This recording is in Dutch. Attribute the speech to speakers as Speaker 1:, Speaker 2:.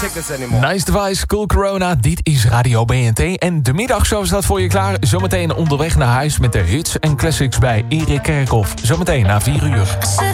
Speaker 1: tickets anymore.
Speaker 2: Nice Device, Cool Corona, dit is Radio BNT. En de middagshow staat voor je klaar. Zometeen onderweg naar huis met de hits en classics bij Erik Kerkhoff. Zometeen na 4 uur.